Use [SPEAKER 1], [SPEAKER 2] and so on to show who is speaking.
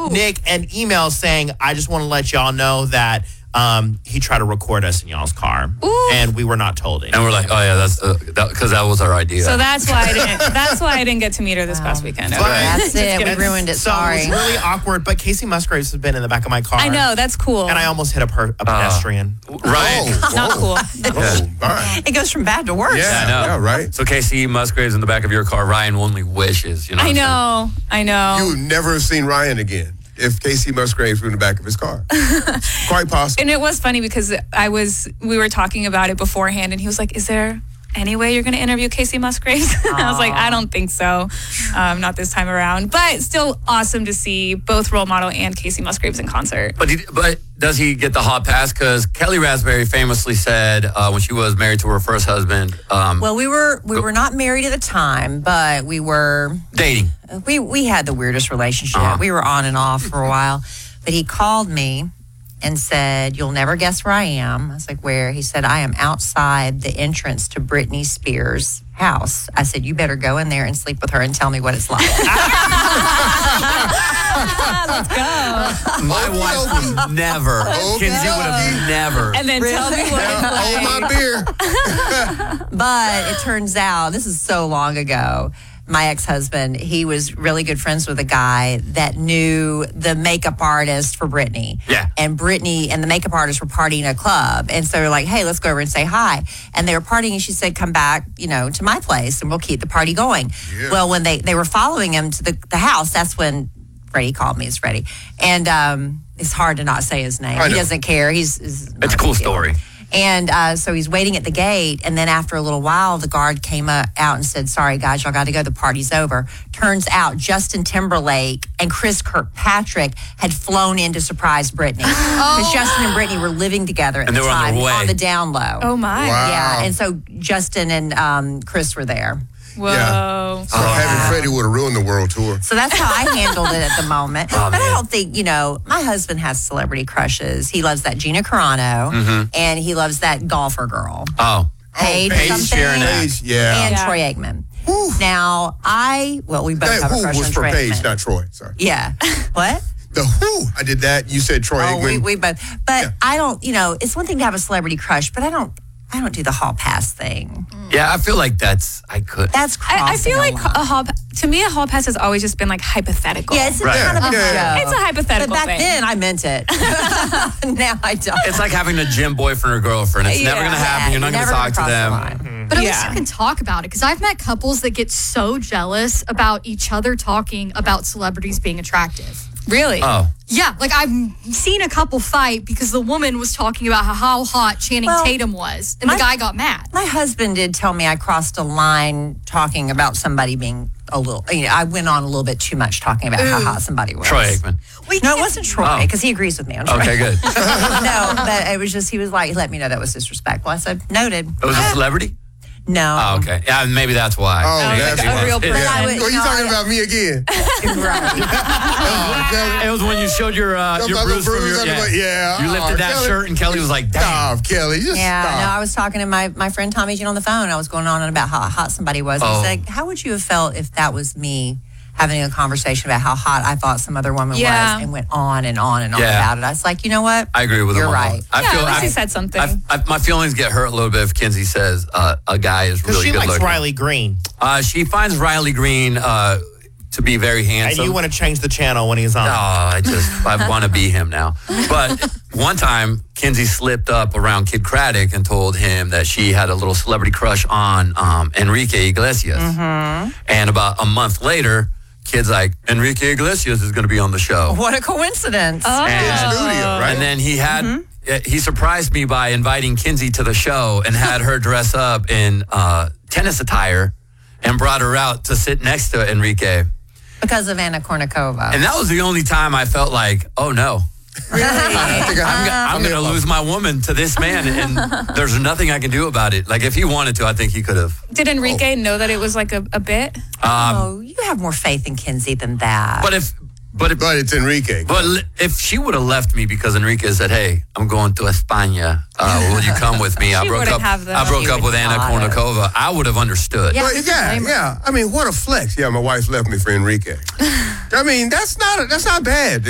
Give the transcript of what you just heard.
[SPEAKER 1] Nick an email saying, I just want to let y'all know that he tried to record us in y'all's car. And we were not told anything.
[SPEAKER 2] And we're like, oh yeah, that's because that was our idea.
[SPEAKER 3] So that's why I didn't get to meet her this past weekend.
[SPEAKER 4] That's it. We ruined it.
[SPEAKER 1] So
[SPEAKER 4] Sorry.
[SPEAKER 1] it was really awkward, but Casey Musgraves has been in the back of my car.
[SPEAKER 3] I know, that's cool.
[SPEAKER 1] And I almost hit a pedestrian.
[SPEAKER 2] Right.
[SPEAKER 3] Not cool.
[SPEAKER 5] Oh, all right.
[SPEAKER 4] It goes from bad to worse.
[SPEAKER 5] Yeah,
[SPEAKER 2] I know.
[SPEAKER 5] yeah, right.
[SPEAKER 2] So Casey Musgraves in the back of your car, Ryan only wishes, you know.
[SPEAKER 3] I know.
[SPEAKER 5] You would never have seen Ryan again if Casey Musgraves were in the back of his car. Quite possible.
[SPEAKER 3] And it was funny because we were talking about it beforehand, and he was like, "Is there any way you're going to interview Casey Musgraves?" I was like, "I don't think so, not this time around." But still awesome to see both Role Model and Casey Musgraves in concert.
[SPEAKER 2] But does he get the hot pass? Because Kelly Raspberry famously said when she was married to her first husband.
[SPEAKER 4] Well, we were not married at the time, but we were
[SPEAKER 2] dating.
[SPEAKER 4] We had the weirdest relationship. We were on and off for a while. But he called me and said, "You'll never guess where I am." I was like, "Where?" He said, "I am outside the entrance to Britney Spears' house." I said, "You better go in there and sleep with her and tell me what it's like."
[SPEAKER 3] Let's go.
[SPEAKER 2] My wife would never. Kinsey would have never.
[SPEAKER 3] And then tell me what it's like.
[SPEAKER 5] Hold my beer.
[SPEAKER 4] But it turns out, this is so long ago, my ex-husband, he was really good friends with a guy that knew the makeup artist for Britney.
[SPEAKER 2] Yeah.
[SPEAKER 4] And Britney and the makeup artist were partying at a club. And so they're like, "Hey, let's go over and say hi." And they were partying, and she said, "Come back, to my place, and we'll keep the party going."
[SPEAKER 5] Yeah.
[SPEAKER 4] Well, when they were following him to the house, that's when Freddie called me. It's Freddie. And it's hard to not say his name.
[SPEAKER 5] I
[SPEAKER 4] He
[SPEAKER 5] know.
[SPEAKER 4] doesn't care. It's
[SPEAKER 2] It's a cool story.
[SPEAKER 4] And so he's waiting at the gate. And then after a little while, the guard came out and said, "Sorry, guys, y'all got to go. The party's over." Turns out Justin Timberlake and Chris Kirkpatrick had flown in to surprise Britney. Because Justin and Britney were living together at
[SPEAKER 2] And
[SPEAKER 4] the
[SPEAKER 2] they were on
[SPEAKER 4] time
[SPEAKER 2] their way.
[SPEAKER 4] on the down low.
[SPEAKER 3] Oh my.
[SPEAKER 5] Wow.
[SPEAKER 4] Yeah. And so Justin and Chris were there.
[SPEAKER 3] Whoa.
[SPEAKER 5] Yeah. So having Freddie would have ruined the world tour.
[SPEAKER 4] So that's how I handled it at the moment.
[SPEAKER 2] Oh,
[SPEAKER 4] but I
[SPEAKER 2] man.
[SPEAKER 4] don't think, my husband has celebrity crushes. He loves that Gina Carano, and he loves that golfer girl.
[SPEAKER 2] Oh.
[SPEAKER 4] Paige
[SPEAKER 2] Paige
[SPEAKER 4] something.
[SPEAKER 2] Sharon Ash.
[SPEAKER 5] Paige, yeah.
[SPEAKER 4] And
[SPEAKER 3] Yeah.
[SPEAKER 4] Troy Aikman. Now, we both
[SPEAKER 5] That
[SPEAKER 4] have a
[SPEAKER 5] who
[SPEAKER 4] crush
[SPEAKER 5] was
[SPEAKER 4] on
[SPEAKER 5] for
[SPEAKER 4] Troy
[SPEAKER 5] Paige,
[SPEAKER 4] Aikman.
[SPEAKER 5] not Troy. Sorry.
[SPEAKER 4] Yeah. What?
[SPEAKER 5] The who? I did that. You said Troy Aikman.
[SPEAKER 4] We both. But
[SPEAKER 5] Yeah.
[SPEAKER 4] I don't, it's one thing to have a celebrity crush, but I don't do the hall pass thing.
[SPEAKER 2] Yeah, I feel like I could.
[SPEAKER 4] That's crossing
[SPEAKER 3] I feel like
[SPEAKER 4] a line.
[SPEAKER 3] to me, a hall pass has always just been like hypothetical.
[SPEAKER 4] Yeah, it's
[SPEAKER 2] Right.
[SPEAKER 4] kind of a
[SPEAKER 5] Yeah.
[SPEAKER 4] joke.
[SPEAKER 3] It's a hypothetical
[SPEAKER 4] But back
[SPEAKER 3] thing.
[SPEAKER 4] then, I meant it. Now I don't.
[SPEAKER 2] It's like having a gym boyfriend or girlfriend. It's never
[SPEAKER 3] Yeah.
[SPEAKER 2] going to happen. You're not going to talk to them.
[SPEAKER 6] But at least
[SPEAKER 3] Yeah.
[SPEAKER 6] you can talk about it. Because I've met couples that get so jealous about each other talking about celebrities being attractive.
[SPEAKER 3] Really?
[SPEAKER 2] Oh.
[SPEAKER 6] Yeah, like I've seen a couple fight because the woman was talking about how hot Channing Tatum was, and the guy got mad.
[SPEAKER 4] My husband did tell me I crossed a line talking about somebody being a little, I went on a little bit too much talking about how hot somebody was.
[SPEAKER 2] Troy Aikman.
[SPEAKER 4] No, it wasn't Troy,
[SPEAKER 2] Oh.
[SPEAKER 4] because he agrees with me on Troy.
[SPEAKER 2] Okay, good.
[SPEAKER 4] No, but it was just, he was like, he let me know that was disrespectful. I said, noted.
[SPEAKER 2] It was a celebrity?
[SPEAKER 4] No.
[SPEAKER 2] Oh, okay. Yeah, maybe that's why.
[SPEAKER 5] Oh, that's
[SPEAKER 3] a real person.
[SPEAKER 4] I would-
[SPEAKER 5] Well, you
[SPEAKER 4] no,
[SPEAKER 5] talking
[SPEAKER 4] I-
[SPEAKER 5] about me again?
[SPEAKER 4] Right.
[SPEAKER 2] It was when you showed your bruise from your...
[SPEAKER 5] Yeah.
[SPEAKER 2] You lifted that
[SPEAKER 5] Kelly.
[SPEAKER 2] shirt, and Kelly was like, damn.
[SPEAKER 5] Stop, Kelly. Just
[SPEAKER 4] Yeah,
[SPEAKER 5] stop.
[SPEAKER 4] no, I was talking to my friend Tommy Jean on the phone. I was going on about how hot somebody was.
[SPEAKER 2] Oh.
[SPEAKER 4] He said, how would you have felt if that was me having a conversation about how hot I thought some other woman
[SPEAKER 3] Yeah.
[SPEAKER 4] was, and went on and on and on
[SPEAKER 2] Yeah.
[SPEAKER 4] about it? I was like, you know what?
[SPEAKER 2] I agree with him.
[SPEAKER 4] You're
[SPEAKER 2] on that.
[SPEAKER 4] right.
[SPEAKER 3] At least he said something.
[SPEAKER 2] My feelings get hurt a little bit if Kinsey says a guy is
[SPEAKER 1] Because
[SPEAKER 2] really
[SPEAKER 1] she
[SPEAKER 2] good
[SPEAKER 1] likes
[SPEAKER 2] looking.
[SPEAKER 1] Riley Green.
[SPEAKER 2] She finds Riley Green to be very
[SPEAKER 1] And
[SPEAKER 2] handsome.
[SPEAKER 1] you want to change the channel when he's on.
[SPEAKER 2] Oh, I want to be him now. But one time, Kinsey slipped up around Kid Craddock and told him that she had a little celebrity crush on Enrique Iglesias. And about a month later, Kid's like, Enrique Iglesias is going to be on the show.
[SPEAKER 4] What a coincidence.
[SPEAKER 5] In studio, right?
[SPEAKER 2] And then he surprised me by inviting Kinsey to the show and had her dress up in tennis attire and brought her out to sit next to Enrique.
[SPEAKER 4] Because of Anna Kournikova.
[SPEAKER 2] And that was the only time I felt like, oh no.
[SPEAKER 4] Really?
[SPEAKER 2] I'm going to lose my woman to this man, and there's nothing I can do about it. Like, if he wanted to, I think he could have.
[SPEAKER 3] Did Enrique know that it was like a bit?
[SPEAKER 4] Oh, you have more faith in Kinsey than that.
[SPEAKER 2] But
[SPEAKER 5] it's Enrique.
[SPEAKER 2] if she would have left me because Enrique said, "Hey, I'm going to España. Will you come with me?" I broke
[SPEAKER 3] wouldn't have though.
[SPEAKER 2] up with Anna
[SPEAKER 4] not have.
[SPEAKER 2] Kournikova. I would have understood.
[SPEAKER 6] Yeah.
[SPEAKER 5] Yeah. I mean, what a flex. Yeah, my wife left me for Enrique. I mean, that's not bad.